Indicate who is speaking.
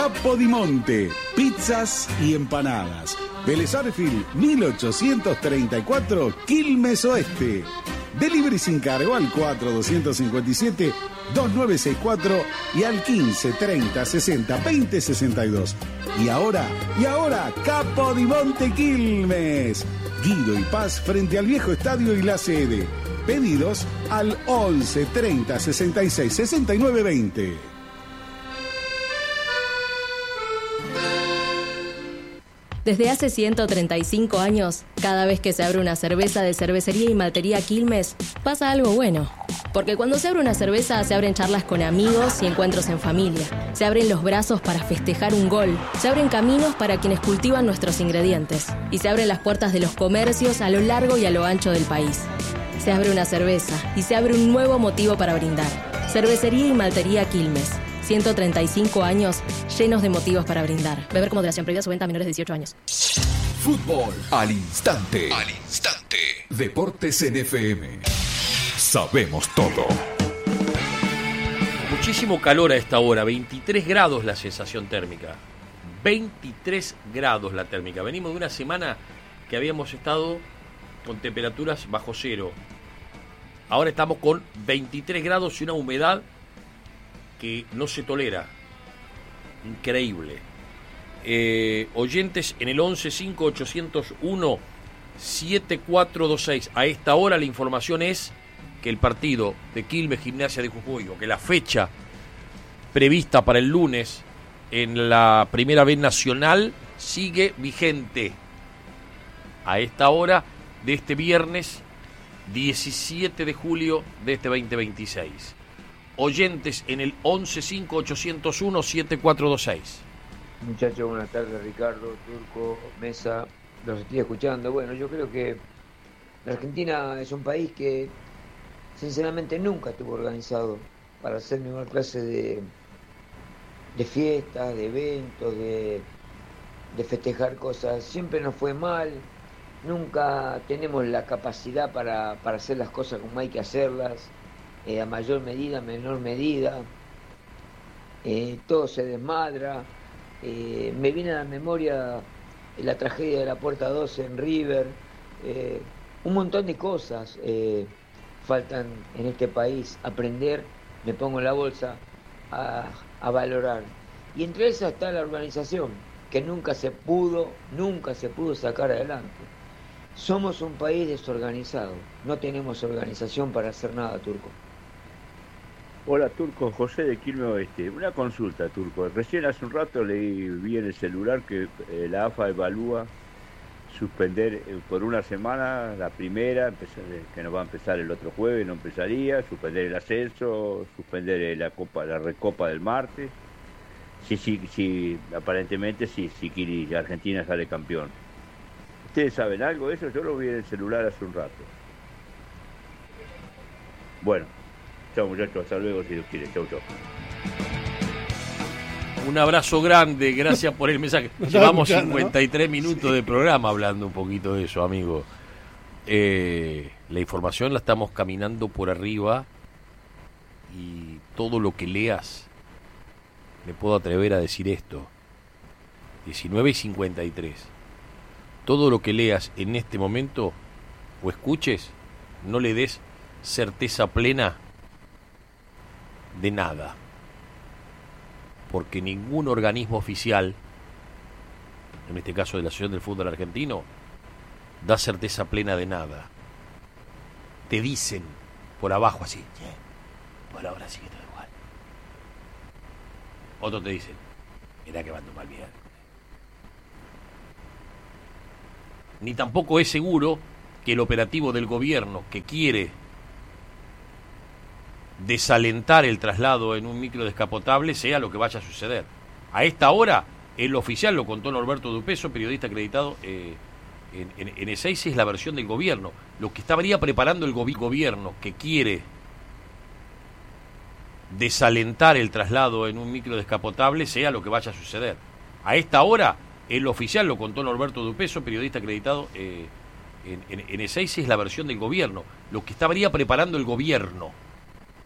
Speaker 1: Capodimonte, pizzas y empanadas. Vélez Arfield, 1834, Quilmes Oeste. Delivery sin cargo al 4257-2964 y al 15 30 60 20 62. Y ahora, Capodimonte Quilmes. Guido y Paz frente al viejo estadio y la sede. Pedidos al 11 30 66 69 20.
Speaker 2: Desde hace 135 años, cada vez que se abre una cerveza de Cervecería y Maltería Quilmes, pasa algo bueno. Porque cuando se abre una cerveza, se abren charlas con amigos y encuentros en familia. Se abren los brazos para festejar un gol. Se abren caminos para quienes cultivan nuestros ingredientes. Y se abren las puertas de los comercios a lo largo y a lo ancho del país. Se abre una cerveza y se abre un nuevo motivo para brindar. Cervecería y Maltería Quilmes. 135 años llenos de motivos para brindar. Beber con moderación, prohibida su venta a menores de 18 años.
Speaker 3: Fútbol al instante. Al instante. Deportes en FM. Sabemos todo.
Speaker 4: Muchísimo calor a esta hora. 23 grados la sensación térmica. 23 grados la térmica. Venimos de una semana que habíamos estado con temperaturas bajo cero. Ahora estamos con 23 grados y una humedad que no se tolera. Increíble. Oyentes en el 11-5-801-7426. A esta hora la información es que el partido de Quilmes Gimnasia de Jujuy, o que la fecha prevista para el lunes en la Primera B Nacional sigue vigente. A esta hora de este viernes 17 de julio de este 2026. Oyentes en el 11-5-801-7426.
Speaker 5: Muchachos, buenas tardes, Ricardo, Turco, Mesa, los estoy escuchando. Bueno, yo creo que la Argentina es un país que sinceramente nunca estuvo organizado para hacer ninguna clase de fiestas, de eventos, de festejar cosas. Siempre nos fue mal, nunca tenemos la capacidad para hacer las cosas como hay que hacerlas. A mayor medida, menor medida, todo se desmadra. Me viene a la memoria la tragedia de la Puerta 12 en River. Un montón de cosas faltan en este país. Aprender, me pongo en la bolsa, a valorar. Y entre esas está la organización, que nunca se pudo sacar adelante. Somos un país desorganizado, no tenemos organización para hacer nada, Turco.
Speaker 6: Hola, Turco, José de Quilmes Oeste. Una consulta, Turco. Recién hace un rato vi en el celular que la AFA evalúa suspender por una semana la primera, que no va a empezar el otro jueves, no empezaría, suspender el ascenso, suspender la recopa del martes. Sí, aparentemente sí, si Argentina sale campeón. ¿Ustedes saben algo de eso? Yo lo vi en el celular hace un rato. Bueno. Chao, muchachos, hasta luego si Dios quiere. Chau.
Speaker 4: Un abrazo grande, gracias por el mensaje. Llevamos 53 minutos de programa hablando un poquito de eso, amigo. La información la estamos caminando por arriba y todo lo que leas, me puedo atrever a decir esto. 19:53. Todo lo que leas en este momento o escuches, no le des certeza plena de nada, porque ningún organismo oficial, en este caso de la Asociación del Fútbol Argentino, da certeza plena de nada. Te dicen por abajo así, por ahora sigue todo igual. Otros te dicen, mirá que van a tomar bien. Ni tampoco es seguro que el operativo del gobierno que quiere desalentar el traslado en un micro descapotable sea lo que vaya a suceder. A esta hora, el oficial, lo contó Norberto Dupeso, periodista acreditado en Ezeiza, es la versión del gobierno. Lo que estaría preparando el gobierno que quiere desalentar el traslado en un micro descapotable sea lo que vaya a suceder. A esta hora, el oficial, lo contó Norberto Dupeso, periodista acreditado en Ezeiza, es la versión del gobierno. Lo que estaría preparando el gobierno